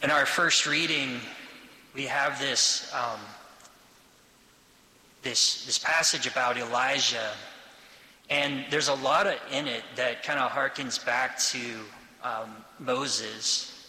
In our first reading, we have this passage about Elijah, and there's a lot in it that kind of harkens back to Moses.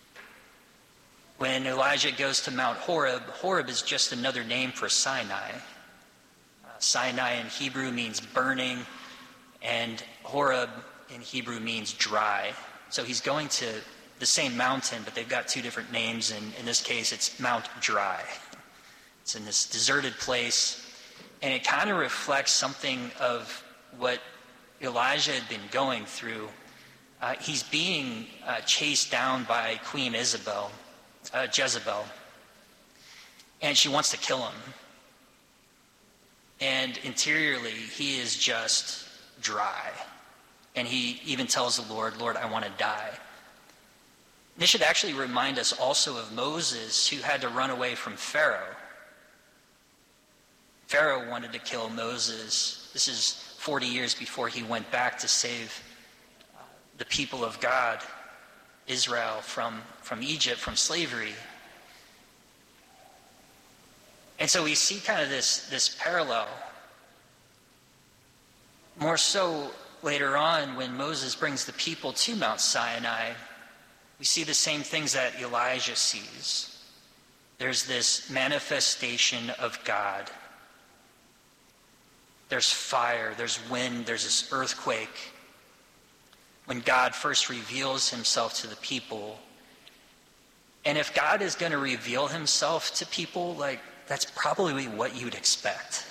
When Elijah goes to Mount Horeb, Horeb is just another name for Sinai. Sinai in Hebrew means burning, and Horeb in Hebrew means dry. So he's going to the same mountain, but they've got two different names, and in this case it's Mount Dry. It's in this deserted place, and it kind of reflects something of what Elijah had been going through. He's being chased down by Queen Jezebel, and she wants to kill him. And interiorly, he is just dry. And he even tells the Lord, Lord, I want to die. This should actually remind us also of Moses, who had to run away from Pharaoh. Pharaoh wanted to kill Moses. This is 40 years before he went back to save the people of God, Israel, from Egypt, from slavery. And so we see kind of this parallel. More so later on when Moses brings the people to Mount Sinai, we see the same things that Elijah sees. There's this manifestation of God. There's fire, there's wind, there's this earthquake. When God first reveals himself to the people. And if God is going to reveal himself to people, that's probably what you'd expect.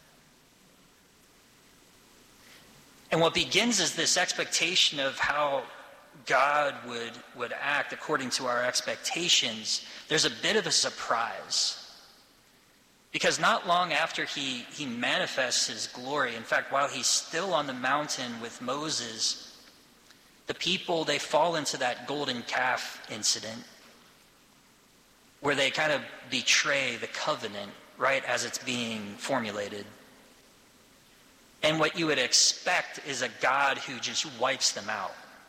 And what begins is this expectation of how God would act according to our expectations. There's a bit of a surprise. Because not long after he manifests his glory, in fact, while he's still on the mountain with Moses, the people, they fall into that golden calf incident where they kind of betray the covenant right as it's being formulated. And what you would expect is a God who just wipes them out.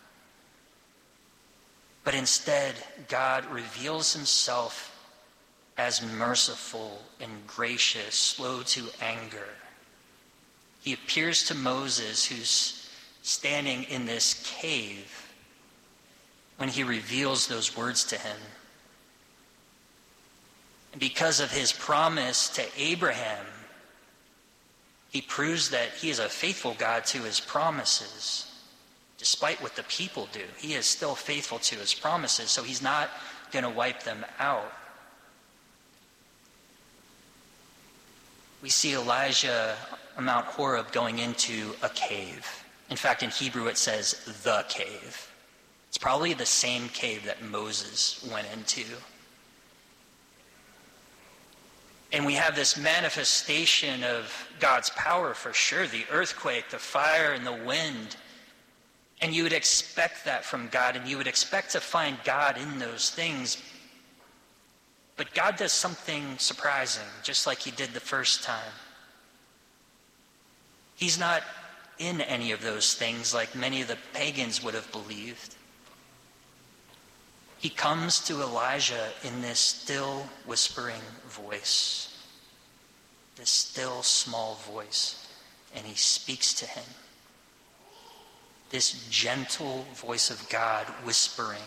But instead, God reveals himself as merciful and gracious, slow to anger. He appears to Moses, who's standing in this cave, when he reveals those words to him. And because of his promise to Abraham, he proves that he is a faithful God to his promises. Despite what the people do, he is still faithful to his promises, so he's not going to wipe them out. We see Elijah on Mount Horeb going into a cave. In fact, in Hebrew it says the cave. It's probably the same cave that Moses went into. And we have this manifestation of God's power for sure, the earthquake, the fire, and the wind. And you would expect that from God, and you would expect to find God in those things. But God does something surprising, just like he did the first time. He's not in any of those things like many of the pagans would have believed. He comes to Elijah in this still whispering voice, this still small voice, and he speaks to him. This gentle voice of God whispering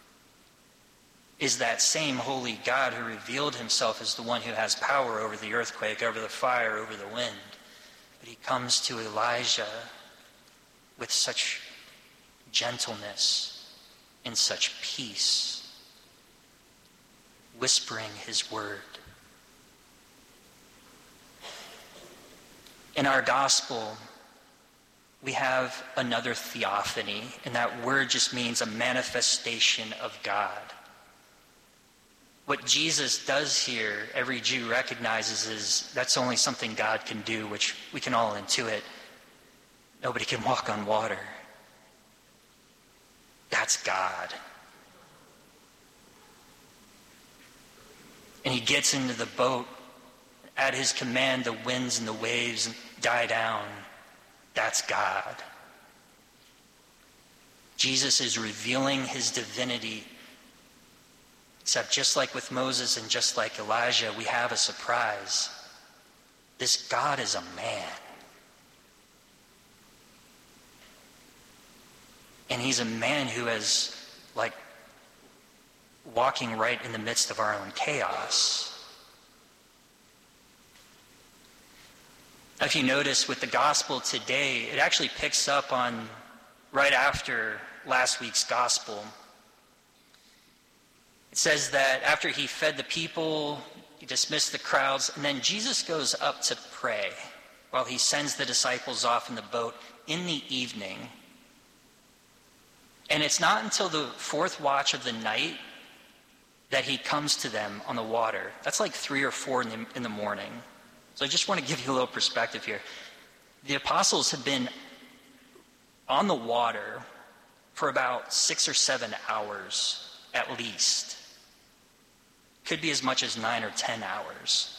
is that same holy God who revealed himself as the one who has power over the earthquake, over the fire, over the wind. But he comes to Elijah with such gentleness and such peace, whispering his word. In our gospel, we have another theophany, and that word just means a manifestation of God. What Jesus does here, every Jew recognizes, is that's only something God can do, which we can all intuit. Nobody can walk on water. That's God. And he gets into the boat. At his command, the winds and the waves die down. That's God. Jesus is revealing his divinity Except just like with Moses and just like Elijah, we have a surprise. This God is a man. And he's a man who is like walking right in the midst of our own chaos. If you notice with the gospel today, it actually picks up on right after last week's gospel. It says that after he fed the people, he dismissed the crowds, and then Jesus goes up to pray while he sends the disciples off in the boat in the evening. And it's not until the fourth watch of the night that he comes to them on the water. That's like 3 or 4 in the morning. So I just want to give you a little perspective here. The apostles have been on the water for about 6 or 7 hours at least. Could be as much as 9 or 10 hours.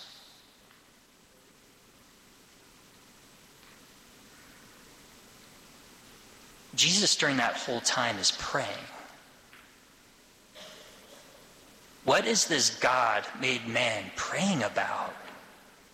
Jesus during that whole time is praying. What is this God made man praying about?